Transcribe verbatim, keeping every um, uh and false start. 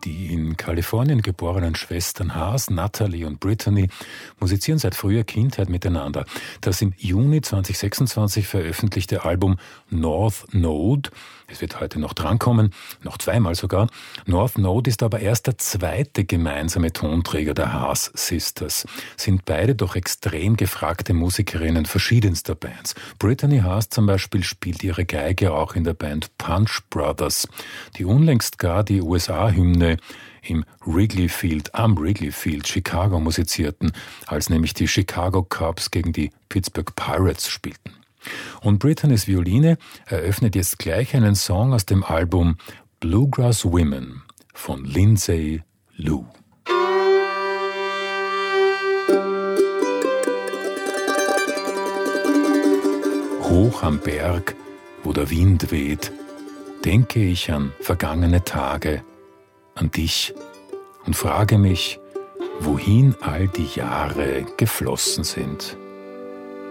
Die in Kalifornien geborenen Schwestern Haas, Natalie und Brittany musizieren seit früher Kindheit miteinander. Das im Juni zweitausendsechsundzwanzig veröffentlichte Album North Node, es wird heute noch drankommen, noch zweimal sogar, North Node ist aber erst der zweite gemeinsame Tonträger der Haas Sisters. Sind beide doch extrem gefragte Musikerinnen verschiedenster Bands. Brittany Haas zum Beispiel spielt ihre Geige auch in der Band Punch Brothers, die unlängst gar die U S A-Hymne im Wrigley Field, am Wrigley Field, Chicago musizierten, als nämlich die Chicago Cubs gegen die Pittsburgh Pirates spielten. Und Brittany's Violine eröffnet jetzt gleich einen Song aus dem Album Bluegrass Women von Lindsay Lou. Hoch am Berg, wo der Wind weht, denke ich an vergangene Tage, an dich und frage mich, wohin all die Jahre geflossen sind.